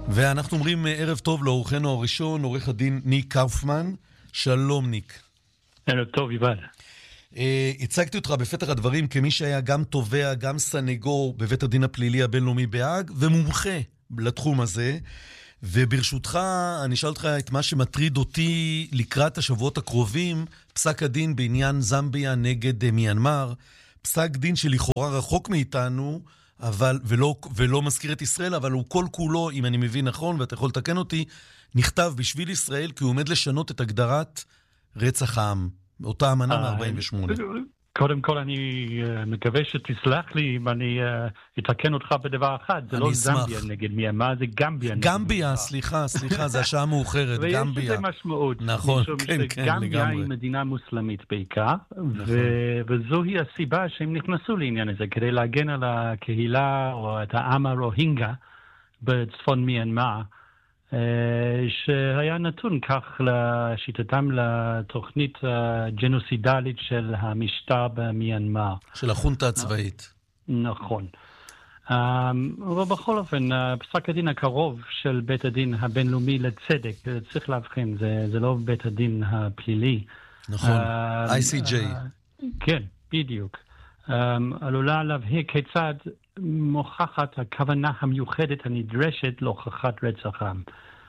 ואנחנו אומרים ערב טוב לאורחנו הראשון, עורך הדין ניק קאופמן. שלום ניק. ערב טוב יובל. הצגתי אותך בפתח הדברים כמי שהיה גם תובע, גם סנגור בבית הדין הפלילי הבינלאומי בהאג, ומומחה לתחום הזה. וברשותך, אני אשאל אותך את מה שמטריד אותי לקראת השבועות הקרובים, פסק הדין בעניין זמביה נגד מיינמר, פסק דין שלכאורה רחוק מאיתנו, ולא מזכיר את ישראל, אבל הוא כל כולו, אם אני מבין נכון, ואתה יכול לתקן אותי, נכתב בשביל ישראל, כי הוא עומד לשנות את הגדרת רצח העם, אותה אמנה מ-48. קודם כל אני מקווה שתסלח לי אם אני אתקן אותך בדבר אחד. זה לא זמביה נגד מיינמר, זה גמביה נגד מיינמר. גמביה, סליחה, זה השעה מאוחרת, גמביה. ויש לזה משמעות. נכון, כן, גמביה היא מדינה מוסלמית בעיקר, וזוהי הסיבה שהם נכנסו לעניין הזה, כדי להגן על הקהילה או את העם הרוהינגה בצפון מיינמר, שהיה נתון כך לשיטתם לתוכנית הג'נוסידלית של המשטר במיינמר. של החונטה הצבאית. נכון. אבל בכל אופן, פסק הדין הקרוב של בית הדין הבינלאומי לצדק, צריך להבחין, זה לא בית הדין הפלילי. נכון, ICJ. כן, בדיוק. עלולה להבהיר כיצד מוכחת הכוונה המיוחדת הנדרשת להוכחת רצח עם.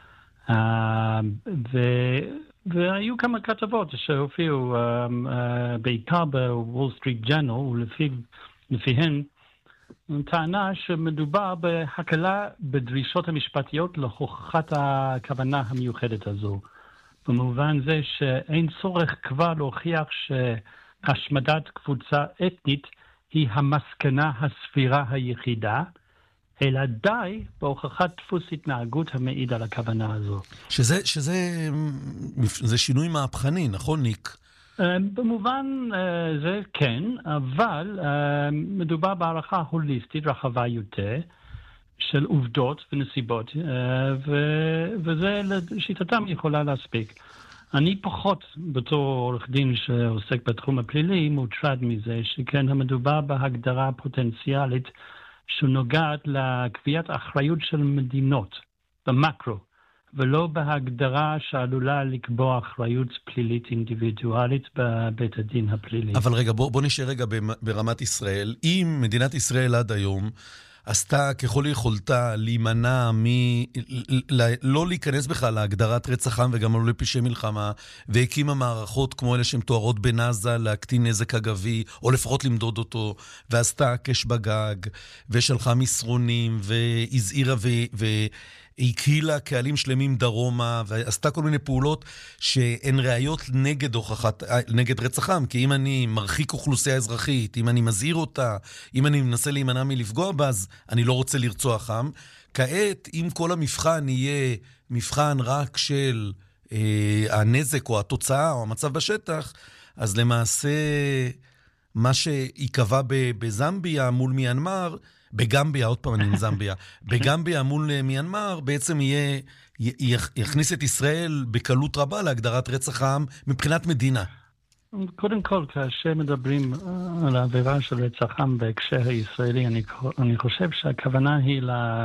והיו כמה כתבות שהופיעו בעיקר בוול סטריט ג'ורנל, ולפיהן טענה שמדובר בהקלה בדרישות המשפטיות להוכחת הכוונה המיוחדת הזו. במובן זה שאין צורך כבר להוכיח שהשמדת קבוצה אתנית היא המסקנה הסבירה היחידה, אלא די בהוכחת דפוס התנהגות המעיד על הכוונה הזו. שזה שינוי מהפכני, נכון ניק? במובן זה כן, אבל מדובר בערכה הוליסטית רחבה יותר של עובדות ונסיבות, וזה לשיטתם יכולה להספיק. אני פחות, בתור עורך דין שעוסק בתחום הפלילי, מוטרד מזה שכן המדובר בהגדרה פוטנציאלית שנוגעת לקביעת אחריות של מדינות במקרו, ולא בהגדרה שעלולה לקבוע אחריות פלילית אינדיבידואלית בבית הדין הפלילי. אבל רגע, בוא נשאר רגע ברמת ישראל. אם מדינת ישראל עד היום עשתה ככל יכולתה להימנע לא להיכנס בכלל להגדרת רצח עם וגם לא לפשעי מלחמה, והקימה מערכות כמו אלה שהן תוארות בנאזה להקטין נזק אגבי, או לפחות למדוד אותו, ועשתה קש בגג, ושלחה מסרונים, והזהירה והקהילה קהלים שלמים דרומה, ועשתה כל מיני פעולות שהן ראיות נגד רצח עם, כי אם אני מרחיק אוכלוסייה אזרחית, אם אני מזהיר אותה, אם אני מנסה להימנע מלפגוע בה, אז אני לא רוצה לרצוח עם. כעת, אם כל המבחן יהיה מבחן רק של הנזק או התוצאה או המצב בשטח, אז למעשה מה שיקבע בזמביה מול מיינמר, בגמביה, עוד פעם אני עם זמביה, בגמביה מול מיינמר בעצם יכניס את ישראל בקלות רבה להגדרת רצח העם מבחינת מדינה. קודם כל, כאשר מדברים על העבירה של רצח עם בהקשר הישראלי, אני חושב שהכוונה היא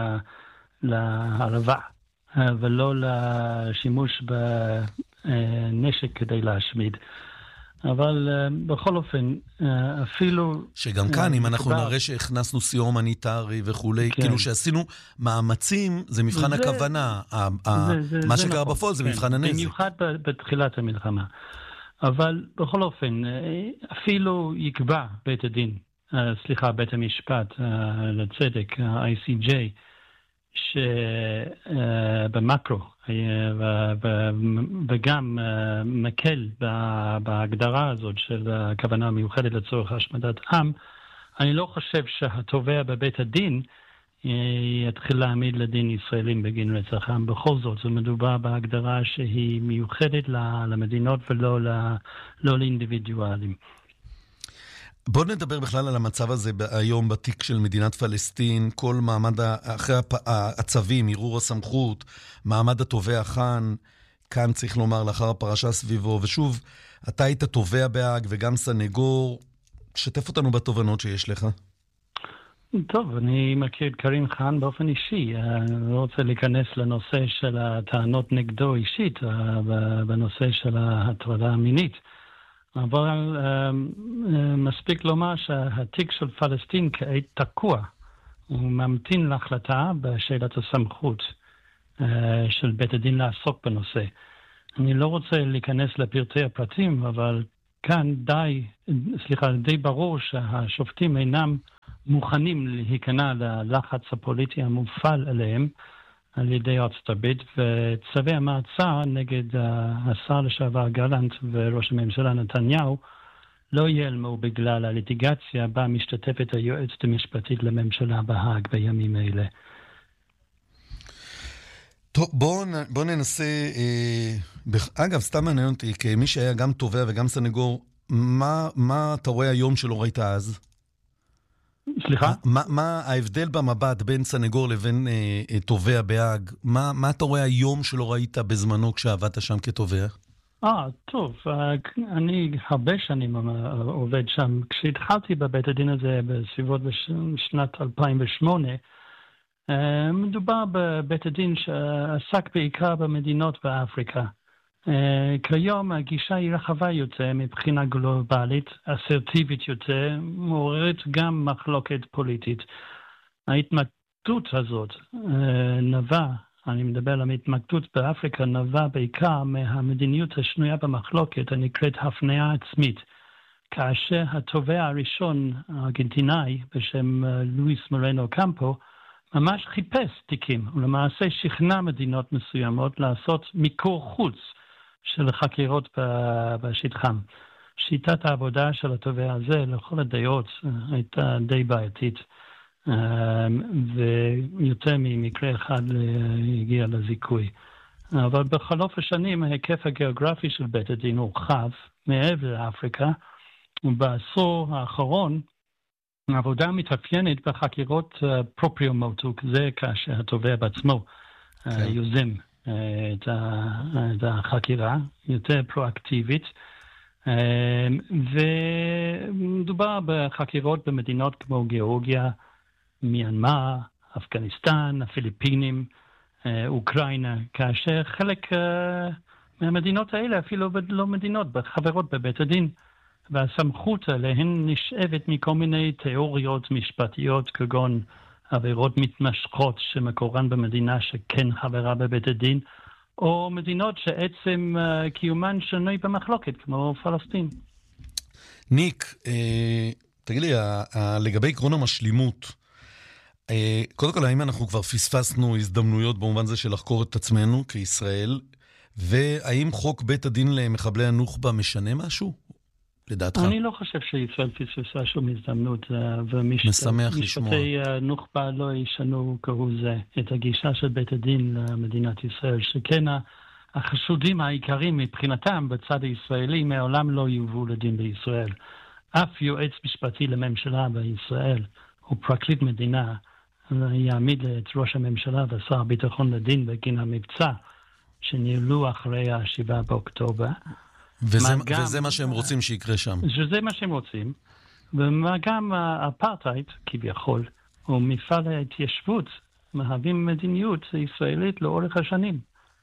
להערבה, ולא לשימוש בנשק כדי להשמיד. אבל בכל אופן, אפילו... שגם כאן, אם אנחנו נראה שהכנסנו סיוע הומניטרי וכולי, כאילו שעשינו מאמצים, זה מבחן הכוונה. מה שקרה בפועל זה מבחן הנזק. במיוחד בתחילת המלחמה. אבל בכל אופן, אפילו יקבע בית המשפט לצדק, ה-ICJ, שבמקרו וגם מקל בהגדרה הזאת של הכוונה המיוחדת לצורך השמדת עם, אני לא חושב שהתובע בבית הדין יתחיל להעמיד לדין ישראלים בגין רצח עם. בכל זאת, זה מדובר בהגדרה שהיא מיוחדת למדינות ולא לאינדיבידואלים. בוא נדבר בכלל על המצב הזה היום בתיק של מדינת פלסטין, כל מעמד, אחרי הצווים, ערעור הסמכות, מעמד התובע כאן צריך לומר לאחר הפרשה סביבו, ושוב, אתה היית תובע בהאג וגם סנגור, שתף אותנו בתובנות שיש לך. טוב, אני מכיר את קרים חאן באופן אישי. אני לא רוצה להיכנס לנושא של הטענות נגדו אישית, בנושא של ההטרדה המינית. אבל מספיק לומר שהתיק של פלסטין כעת תקוע. הוא ממתין להחלטה בשאלת הסמכות של בית הדין לעסוק בנושא. אני לא רוצה להיכנס לפרטי הפרטים, אבל כאן די ברור שהשופטים אינם מוכנים להיכנע ללחץ הפוליטי המופעל עליהם על ידי ארצות הברית, וצווי המעצר נגד השר לשעבר גלנט וראש הממשלה נתניהו לא ייעלמו בגלל הליטיגציה בה משתתפת היועצת המשפטית לממשלה בהאג בימים אלה. טוב, בוא ננסה, אגב, סתם מעניין אותי, כמי שהיה גם תובע וגם סנגור, מה אתה רואה היום שלא ראית אז? סליחה? מה ההבדל במבט בין סנגור לבין תובע בהאג? מה אתה רואה היום שלא ראית בזמנו כשעבדת שם כתובע? טוב, אני הרבה שנים עובד שם. כשהתחלתי בבית הדין הזה בסביבות בשנת 2008, מדובר בבית הדין שעסק בעיקר במדינות באפריקה. כיום הגישה היא רחבה יותר מבחינה גלובלית, אסרטיבית יותר, מעוררת גם מחלוקת פוליטית. ההתמקדות הזאת אני מדבר על ההתמקדות באפריקה, נבע בעיקר מהמדיניות השנויה במחלוקת הנקראת הפניה עצמית. כאשר התובע הראשון הארגנטינאי בשם לואיס מורנו קמפו ממש חיפש תיקים, ולמעשה שכנע מדינות מסוימות לעשות מיקור חוץ של חקירות בשטחם. שיטת העבודה של התובע הזה לכל הדעות הייתה די בעייתית, ויותר ממקרה אחד הגיע לזיכוי. אבל בחלוף השנים ההיקף הגיאוגרפי של בית הדין הורחב מעבר לאפריקה, ובעשור האחרון העבודה מתאפיינת בחקירות פרופריו מוטו, זה כאשר התובע בעצמו יוזם את החקירה, יותר פרואקטיבית, ומדובר בחקירות במדינות כמו גיאורגיה, מיינמר, אפגניסטן, הפיליפינים, אוקראינה, כאשר חלק מהמדינות האלה אפילו לא מדינות, חברות בבית הדין, והסמכות עליהן נשאבת מכל מיני תיאוריות משפטיות כגון עבירות מתמשכות שמקורן במדינה שכן חברה בבית הדין, או מדינות שעצם קיומן שנוי במחלוקת, כמו פלסטין. ניק, תגיד לי, לגבי עקרון המשלימות, קודם כל, האם אנחנו כבר פספסנו הזדמנויות במובן זה של לחקור את עצמנו כישראל, והאם חוק בית הדין למחבלי הנוח'בה משנה משהו? לדעתך? אני לא חושב שישראל פספסה שום הזדמנות, משמח לשמוע. ומשפטי נוח'בה לא ישנו כהוא זה את הגישה של בית הדין למדינת ישראל, שכן החשודים העיקריים מבחינתם בצד הישראלי מעולם לא יובאו לדין בישראל. אף יועץ משפטי לממשלה בישראל או פרקליט מדינה יעמיד את ראש הממשלה ושר הביטחון לדין בגין המבצע שניהלו אחרי ה-7 באוקטובר. וזה מה שהם רוצים שיקרה שם. שזה מה שהם רוצים. וגם האפרטהייד, כביכול, או מפעל ההתיישבות, מהווים מדיניות ישראלית לאורך השנים.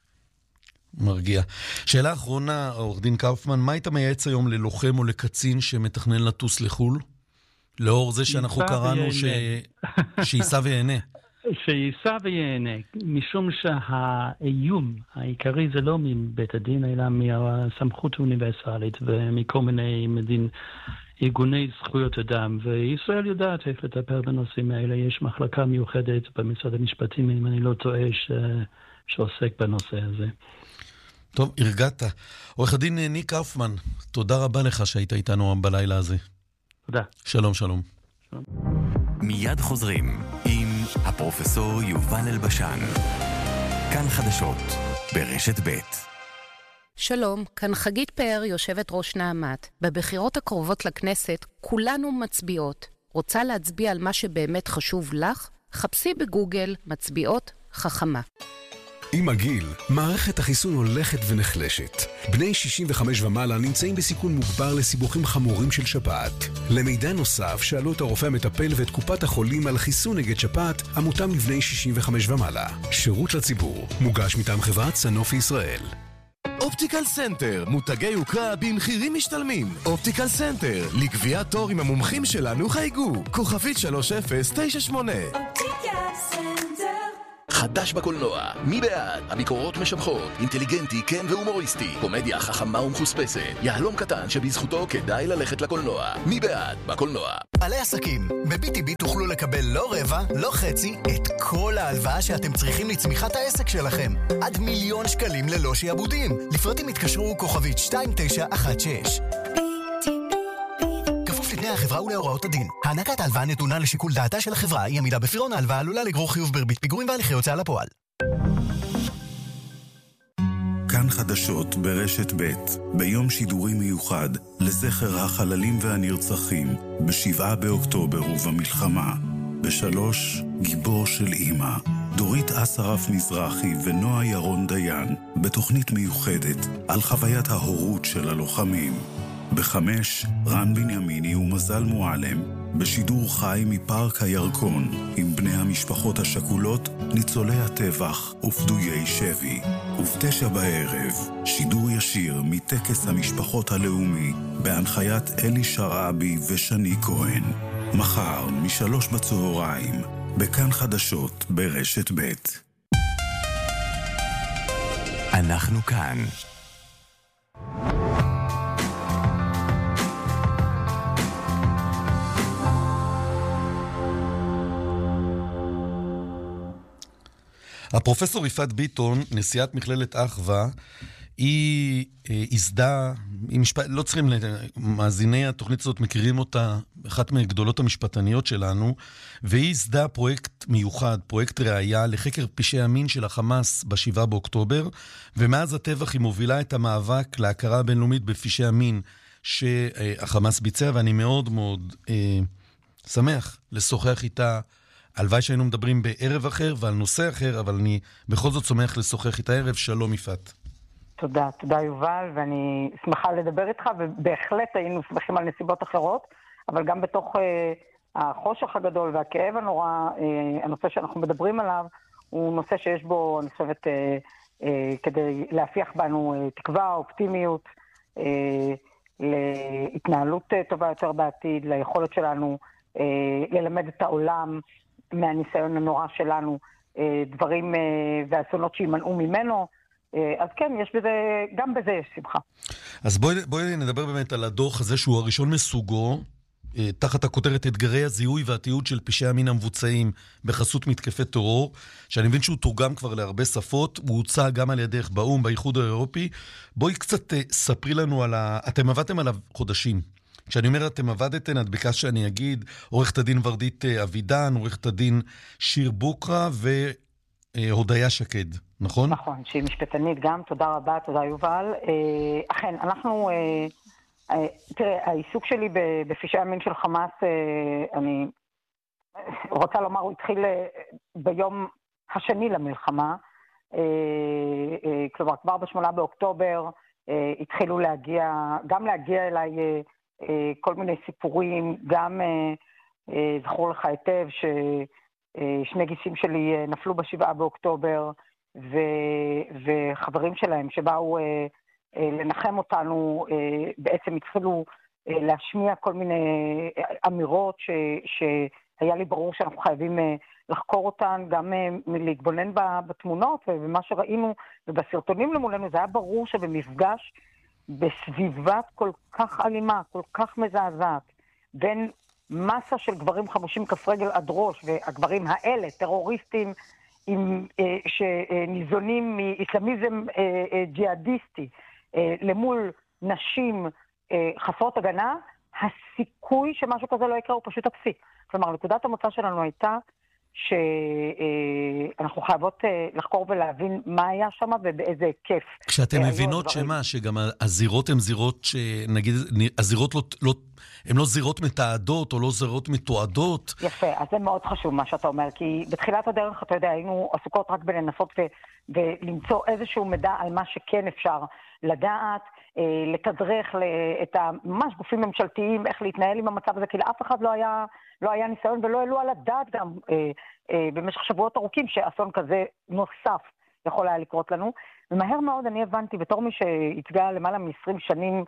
מרגיע. שאלה אחרונה, עורך דין קאופמן, מה היית מייעץ היום ללוחם או לקצין שמתכנן לטוס לחול? לאור זה שאנחנו קראנו שייסע ויהנה. שייסע ויהנה, משום שהאיום העיקרי זה לא מבית הדין, אלא מהסמכות האוניברסלית ומכל מיני ארגוני זכויות אדם, וישראל יודעת איך לטפל בנושאים האלה. יש מחלקה מיוחדת במשרד המשפטים, אם אני לא טועה, שעוסק בנושא הזה. טוב, הרגעת. עורך הדין ניק קאופמן, תודה רבה לך שהיית איתנו בלילה הזה. תודה. שלום, שלום. מיד חוזרים עם הפרופסור יובל אלבשן. כאן חדשות ברשת ב'. שלום, כאן חגית פאר, יושבת ראש נעמת. בבחירות הקרובות לכנסת כולנו מצביעות. רוצה להצביע על מה שבאמת חשוב לך? חפשי בגוגל מצביעות חכמה. עם הגיל, מערכת החיסון הולכת ונחלשת. בני 65 ומעלה נמצאים בסיכון מוגבר לסיבוכים חמורים של שפעת. למידע נוסף, שאלו את הרופא המטפל ואת קופת החולים על חיסון נגד שפעת המותאם לבני 65 ומעלה. שירות לציבור, מוגש מטעם חברת סנופי ישראל. אופטיקל סנטר, מותגי יוקרה במחירים משתלמים. אופטיקל סנטר, לקביעת תור עם המומחים שלנו חייגו. כוכבית 3098. אופטיקל סנטר. חדש בקולנוע, מי בעד? הביקורות משבחות, אינטליגנטי, כן והומוריסטי, קומדיה חכמה ומחוספסת, יהלום קטן שבזכותו כדאי ללכת לקולנוע. מי בעד? בקולנוע. בעלי עסקים, ב-BTB תוכלו לקבל לא רבע, לא חצי, את כל ההלוואה שאתם צריכים לצמיחת העסק שלכם. עד 1,000,000 שקלים ללא שיעבודים. לפרטים התקשרו כוכבית 2916. לפני החברה ולהוראות הדין. הענקת ההלוואה נתונה לשיקול דעתה של החברה, היא עמידה בפירעון ההלוואה עלולה לגרור חיוב בריבית פיגורים והליכי הוצאה לפועל. כאן חדשות ברשת ב' ביום שידורי מיוחד לזכר החללים והנרצחים ב7 באוקטובר ובמלחמה. ב3 גיבור של אמא דורית אסרף מזרחי ונועה ירון דיין בתוכנית מיוחדת על חוויית ההורות של הלוחמים. ב5 רן בנימיני ומזל מועלם בשידור חי מפארק הירקון עם בני המשפחות השכולות, ניצולי הטבח ופדויי שבי. וב9 בערב שידור ישיר מטקס המשפחות הלאומי בהנחיית אלי שרעבי ושני כהן. מחר מ3 בצהריים בכאן חדשות ברשת ב'. אנחנו כאן. הפרופסור יפעת ביטון, נשיאת מכללת אחווה, היא הזדה, לא צריכים, מאזיני התוכנית הזאת מכירים אותה, אחת מהגדולות המשפטניות שלנו, והיא הזדה פרויקט מיוחד, פרויקט ראייה לחקר פשעי המין של החמאס ב7 באוקטובר, ומאז הטבח היא מובילה את המאבק להכרה הבינלאומית בפשעי המין שהחמאס ביצע, ואני מאוד מאוד שמח לשוחח איתה. הלוואי שהיינו מדברים בערב אחר ועל נושא אחר, אבל אני בכל זאת שמח לשוחח איתה ערב. שלום יפעת. תודה יובל, ואני שמחה לדבר איתך, ובהחלט היינו שמחים על נסיבות אחרות, אבל גם בתוך החושך הגדול והכאב הנורא, הנושא שאנחנו מדברים עליו, הוא נושא שיש בו, אני חושבת, כדי להפיח בנו תקווה, אופטימיות, להתנהלות טובה יותר בעתיד, ליכולת שלנו ללמד את העולם מהניסיון הנורא שלנו, דברים ואסונות שימנעו ממנו. אז כן, יש בזה, גם בזה יש שמחה. אז בואי נדבר באמת על הדוח הזה שהוא הראשון מסוגו, תחת הכותרת אתגרי הזיהוי והתיעוד של פשעי המין המבוצעים בחסות מתקפי טרור, שאני מבין שהוא תורגם כבר להרבה שפות, הוא הוצא גם על ידך באום, באיחוד האירופי. בואי קצת ספרי לנו על אתם עבדתם עליו חודשים. כשאני אומר אתם עבדתן, את ביקשת שאני אגיד, עורכת הדין ורדית אבידן, עורכת הדין שיר בוקרה והודיה שקד, נכון? נכון, שהיא משפטנית גם, תודה רבה, תודה יובל. אכן, אנחנו, תראה, העיסוק שלי בפשעי המין של חמאס, אני רוצה לומר, הוא התחיל ביום השני למלחמה, כלומר, כבר ב8 באוקטובר התחילו להגיע אליי כל מיני סיפורים, גם זכור לך היטב ששני גיסים שלי נפלו ב7 באוקטובר, וחברים שלהם שבאו לנחם אותנו, בעצם התחילו להשמיע כל מיני אמירות שהיה לי ברור שאנחנו חייבים לחקור אותן, גם מלהתבונן בתמונות ובמה שראינו ובסרטונים למולנו, זה היה ברור שבמפגש בסביבת כל כך אלימה, כל כך מזעזעת, בין מסה של גברים חמושים כף רגל עד ראש, והגברים האלה, טרוריסטים שניזונים מאסלאמיזם ג'יהאדיסטי, למול נשים חסרות הגנה, הסיכוי שמשהו כזה לא יקרה הוא פשוט אפסי. כלומר, נקודת המוצא שלנו הייתה שאנחנו אנחנו חייבות לחקור ולהבין מה היה שם ובאיזה היקף. כשאתם מבינות שמה, שגם הזירות הן זירות שנגיד, הזירות הן לא זירות מתעדות או לא זירות מתועדות. יפה, אז זה מאוד חשוב מה שאתה אומר, כי בתחילת הדרך, אתה יודע, היינו עסוקות רק בלנסות ולמצוא איזשהו מידע על מה שכן אפשר לדעת, לתדרך את ממש גופים ממשלתיים, איך להתנהל עם המצב הזה, כי לאף אחד לא היה ניסיון ולא העלו על הדעת גם במשך שבועות ארוכים שאסון כזה נוסף יכול היה לקרות לנו. ומהר מאוד אני הבנתי, בתור מי שהצגה למעלה מ-20 שנים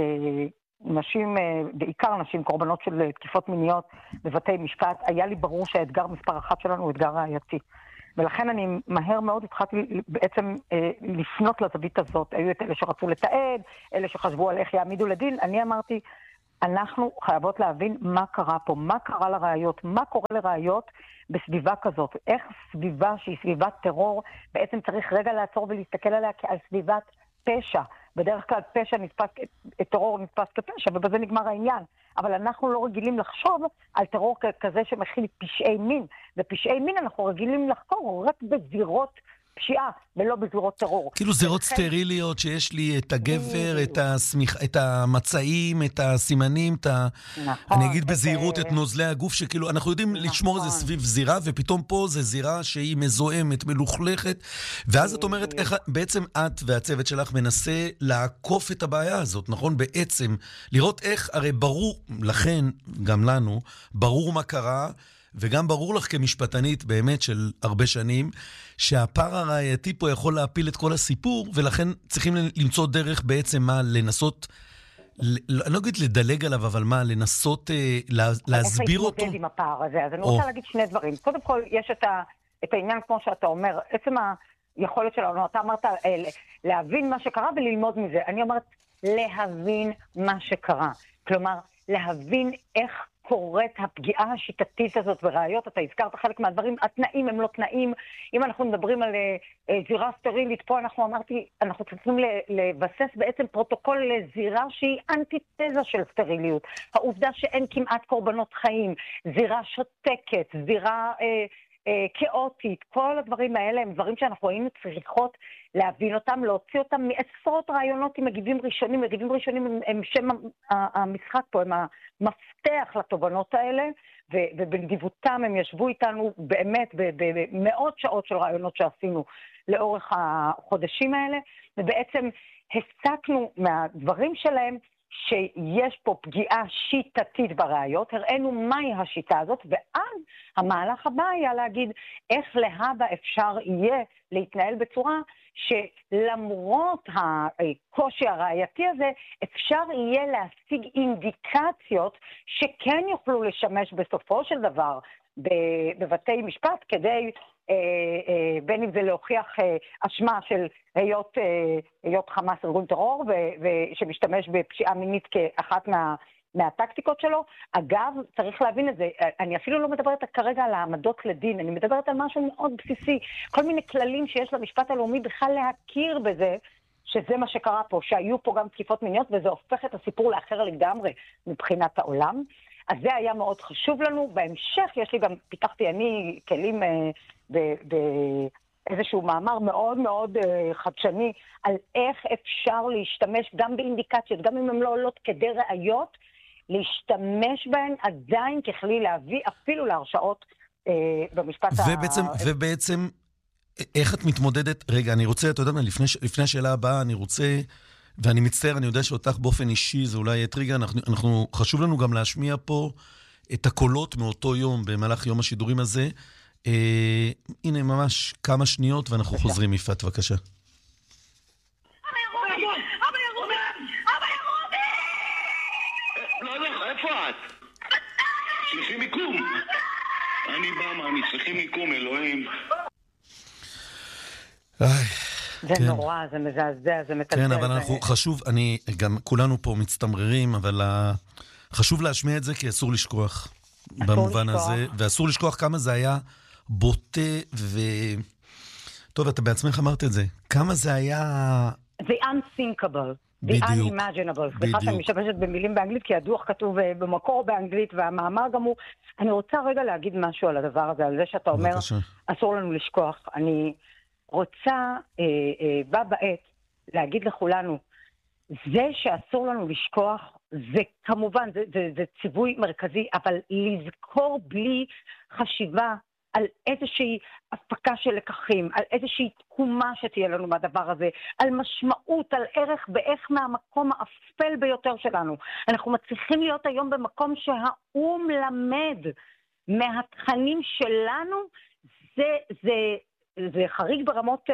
נשים, בעיקר נשים, קורבנות של תקיפות מיניות בבתי משפט, היה לי ברור שהאתגר מספר אחת שלנו הוא אתגר ראייתי. ולכן אני מהר מאוד התחלתי בעצם לפנות לזווית הזאת. היו את אלה שרצו לתעד, אלה שחשבו על איך יעמידו לדין. אני אמרתי, אנחנו חייבות להבין מה קרה פה, מה קרה לראיות, מה קורה לראיות בסביבה כזאת. איך סביבה שהיא סביבת טרור, בעצם צריך רגע לעצור ולהסתכל עליה כעל סביבת פשע. בדרך כלל טרור נתפס כפשע, ובזה נגמר העניין. אבל אנחנו לא רגילים לחשוב על טרור כזה שמכיל פשעי מין. ופשעי מין אנחנו רגילים לחקור רק בזירות פשיעה, ולא בזירות טרור. כאילו זירות סטריליות שיש לי את הגבר, את המצעים, את הסימנים, אני אגיד בזהירות את נוזלי הגוף, שכאילו אנחנו יודעים לשמור את זה סביב זירה, ופתאום פה זה זירה שהיא מזוהמת, מלוכלכת, ואז את אומרת איך בעצם את והצוות שלך מנסה לעקוף את הבעיה הזאת, נכון? בעצם לראות איך, הרי ברור לכן, גם לנו, ברור מה קרה, וגם ברור לך כמשפטנית באמת של הרבה שנים, שהפער הראייתי פה יכול להפיל את כל הסיפור, ולכן צריכים למצוא דרך בעצם מה, לנסות, אני לא אגיד לדלג עליו, אבל מה, לנסות להסביר אותו. איך להתמודד עם הפער הזה? אז אני רוצה להגיד שני דברים. קודם כל, יש את העניין כמו שאתה אומר, עצם היכולת שלנו, אתה אמרת להבין מה שקרה וללמוד מזה. אני אומרת, להבין מה שקרה. כלומר, להבין איך קורית הפגיעה השיטתית הזאת בראיות. אתה הזכרת חלק מהדברים, התנאים הם לא תנאים. אם אנחנו מדברים על זירה סטרילית, פה אנחנו צריכים לבסס בעצם פרוטוקול לזירה שהיא אנטיתזה של סטריליות. העובדה שאין כמעט קורבנות חיים, זירה שותקת, זירה כאוטית, כל הדברים האלה הם דברים שאנחנו היינו צריכות להבין אותם, להוציא אותם מעשרות רעיונות עם מגיבים ראשונים. מגיבים ראשונים הם שם המשחק פה, הם המפתח לתובנות האלה, ובנדיבותם הם ישבו איתנו באמת במאות שעות של רעיונות שעשינו לאורך החודשים האלה, ובעצם הסקנו מהדברים שלהם שיש פה פגיעה שיטתית בראיות, הראינו מהי השיטה הזאת, ואז המהלך הבא היה להגיד איך להבא אפשר יהיה להתנהל בצורה שלמרות הקושי הראייתי הזה, אפשר יהיה להשיג אינדיקציות שכן יוכלו לשמש בסופו של דבר בבתי משפט, כדי בין אם זה להוכיח אשמה של היות חמאס ארגון טרור שמשתמש בפשיעה מינית כאחת מהטקטיקות שלו. אגב, צריך להבין את זה, אני אפילו לא מדברת כרגע על העמדות לדין, אני מדברת על משהו מאוד בסיסי, כל מיני כללים שיש למשפט הלאומי בכלל להכיר בזה, שזה מה שקרה פה, שהיו פה גם תקיפות מיניות, וזה הופך את הסיפור לאחר לגמרי מבחינת העולם. אז זה היה מאוד חשוב לנו. בהמשך פיתחתי אני כלים באיזשהו מאמר מאוד מאוד חדשני, על איך אפשר להשתמש גם באינדיקציות, גם אם הן לא עולות כדי ראיות, להשתמש בהן עדיין ככלי להביא אפילו להרשעות במשפט ובעצם, איך את מתמודדת? רגע, אני רוצה, אתה יודע, לפני השאלה הבאה, אני רוצה, ואני מצטער, אני יודע שאותך באופן אישי, זה אולי יטריגה, חשוב לנו גם להשמיע פה את הקולות מאותו יום, במהלך יום השידורים הזה. הנה, ממש כמה שניות, ואנחנו חוזרים, יפעת, בבקשה. איפה את? סליחי מיקום. אני בא, אני סליחי מיקום, אלוהים. זה נורא, זה מזעזע, זה מטלטל. כן, אבל אנחנו חשוב, גם כולנו פה מצטמררים, אבל חשוב להשמיע את זה, כי אסור לשכוח במובן הזה, ואסור לשכוח כמה זה היה בוטה טוב, אתה בעצמך אמרת את זה. כמה זה היה... זה unthinkable. the unimaginable. סליחה שאני משתמשת במילים באנגלית, כי הדוח כתוב במקור באנגלית, והמאמר גם הוא. אני רוצה רגע להגיד משהו על הדבר הזה, על זה שאתה אומר, אסור לנו לשכוח. אני רוצה, בא בעת, להגיד לכולנו, זה שאסור לנו לשכוח, זה כמובן, זה ציווי מרכזי, אבל לזכור בלי חשיבה על איזושהי הפקה של לקחים, על איזושהי תקומה שתהיה לנו מהדבר הזה, על משמעות, על ערך באיך מהמקום האפל ביותר שלנו. אנחנו מצליחים להיות היום במקום שהאום למד מהתכנים שלנו, זה חריג ברמות,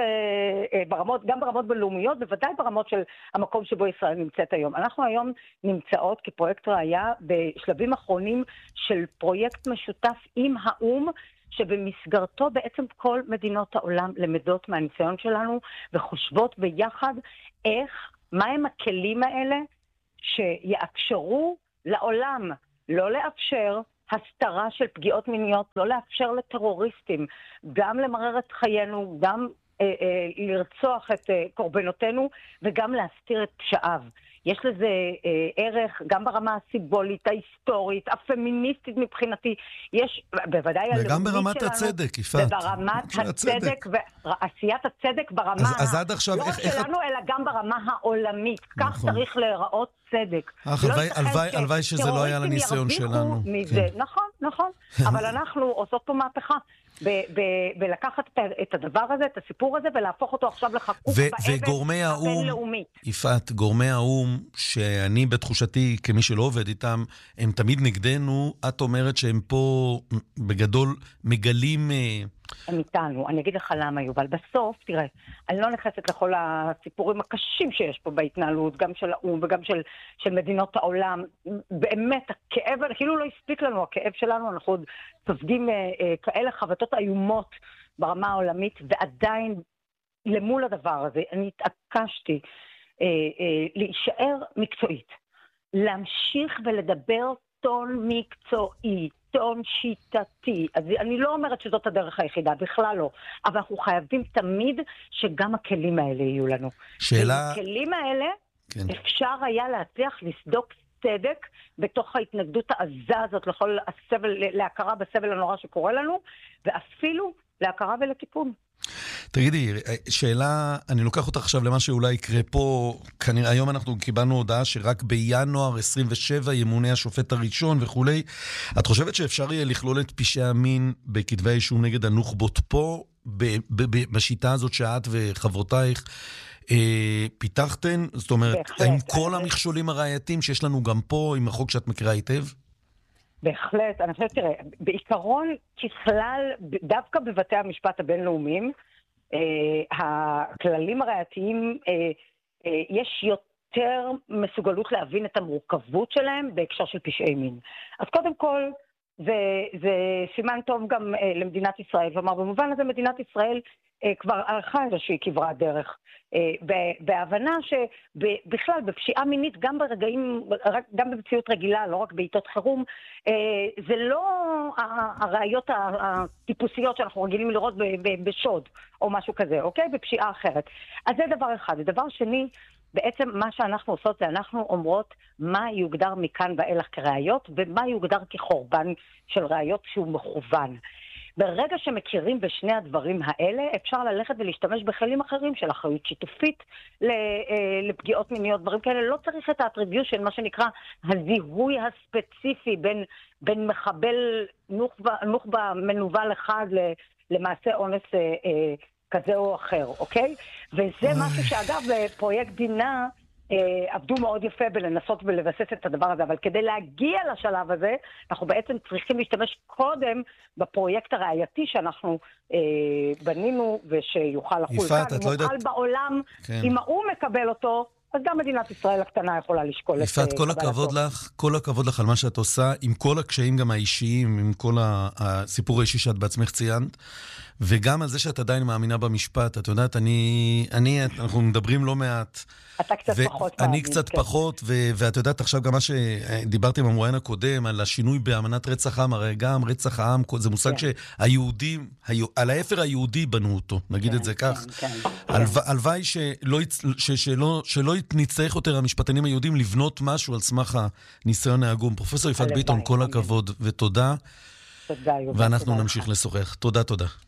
גם ברמות בינלאומיות, בוודאי ברמות של המקום שבו ישראל נמצאת היום. אנחנו היום נמצאות כפרויקט ראיה בשלבים אחרונים של פרויקט משותף עם האום, שבמסגרתו בעצם כל מדינות העולם למדות מהניסיון שלנו, וחושבות ביחד מהם הכלים האלה שיאפשרו לעולם לא לאפשר הסתרה של פגיעות מיניות, לא לאפשר לטרוריסטים גם למרר את חיינו, גם לרצוח את קורבנותינו, וגם להסתיר את פשעיו. יש לזה ערך גם ברמה הסימבולית, ההיסטורית, הפמיניסטית מבחינתי. יש בוודאי הלאומית שלנו. וגם ברמת הצדק, יפעת. וברמת הצדק, ועשיית הצדק ברמה, לא שלנו, אלא גם ברמה העולמית. כך צריך להיראות צדק. הלוואי שזה לא היה לניסיון שלנו. נכון. אבל אנחנו עושות פה מהפכה. ולקחת את הדבר הזה, את הסיפור הזה, ולהפוך אותו עכשיו לחקוק באבן הבינלאומית. יפעת, גורמי האום, שאני בתחושתי, כמי שלא עובד איתם, הם תמיד נגדנו, את אומרת שהם פה בגדול מגלים... הם איתנו. אני אגיד לך למה, יובל. בסוף, תראה, אני לא נכנסת לכל הסיפורים הקשים שיש פה בהתנהלות, גם של האום וגם של מדינות העולם. באמת, הכאב, כאילו לא הספיק לנו הכאב שלנו, אנחנו עוד סופגים כאלה חבטות איומות ברמה העולמית, ועדיין למול הדבר הזה, אני התעקשתי להישאר מקצועית, להמשיך ולדבר טון מקצועי, טון שיטתי. אז אני לא אומרת שזאת הדרך היחידה, בכלל לא. אבל אנחנו חייבים תמיד שגם הכלים האלה יהיו לנו. שאלה... הכלים האלה אפשר היה להצליח לסדוק צדק בתוך ההתנגדות העזה הזאת לכל הסבל, להכרה בסבל הנורא שקורה לנו, ואפילו להכרה ולתיקון. תגידי, שאלה, אני לוקח אותך עכשיו למה שאולי יקרה פה, כנראה היום אנחנו קיבלנו הודעה שרק בינואר 27 ימונה השופט הראשון וכולי. את חושבת שאפשר יהיה לכלול את פשעי המין בכתבי האישום נגד הנוח'בות פה, בשיטה הזאת שאת וחברותייך פיתחתן? זאת אומרת, עם כל המכשולים הראייתיים שיש לנו גם פה, עם החוק שאת מכירה היטב? בהחלט, אני חושבת, תראה, בעיקרון ככלל, דווקא בבתי המשפט הבינלאומיים, הכללים הראייתיים, יש יותר מסוגלות להבין את המורכבות שלהם בהקשר של פשעי מין. אז קודם כל, זה סימן טוב גם למדינת ישראל, כלומר, במובן הזה מדינת ישראל כבר ערכה איזושהי כברת דרך, בהבנה שבכלל בפשיעה מינית, גם ברגעים, גם במציאות רגילה, לא רק בעיתות חירום, זה לא הראיות הטיפוסיות שאנחנו רגילים לראות בשוד או משהו כזה, אוקיי? בפשיעה אחרת. אז זה דבר אחד. דבר שני, בעצם מה שאנחנו עושות זה אנחנו אומרות מה יוגדר מכאן ואילך כראיות, ומה יוגדר כחורבן של ראיות שהוא מכוון. ברגע שמכירים בשני הדברים האלה, אפשר ללכת ולהשתמש בכלים אחרים של אחריות שיתופית לפגיעות מיניות, דברים כאלה. לא צריך את האטריביושן, מה שנקרא הזיהוי הספציפי בין מחבל נוח'בה מנוול אחד למעשה אונס כזה או אחר, אוקיי? וזה משהו שאגב, פרויקט דינה עבדו מאוד יפה בלנסות ולבסס את הדבר הזה, אבל כדי להגיע לשלב הזה, אנחנו בעצם צריכים להשתמש קודם בפרויקט הראייתי שאנחנו בנינו ושיוכל לחול כאן, יוכל בעולם, אם האום מקבל אותו, אז גם מדינת ישראל הקטנה יכולה לשקול. יפעת, כל הכבוד לך על מה שאת עושה, עם כל הקשיים גם האישיים, עם כל הסיפור האישי שאת בעצמך ציינת, וגם על זה שאת עדיין מאמינה במשפט. את יודעת, אנחנו מדברים לא מעט. אתה קצת פחות מאמין. אני קצת פחות, ואת יודעת עכשיו גם מה שדיברתי עם המרואיין הקודם, על השינוי באמנת רצח עם, הרי גם רצח העם, זה מושג שהיהודים, על האפר היהודי בנו אותו, נגיד את זה כך. הלוואי שלא נצטרך יותר המשפטנים היהודים לבנות משהו על סמך הניסיון העגום. פרופסור יפעת ביטון, כל הכבוד ותודה. תודה, ואנחנו נמשיך לשוחח. תודה.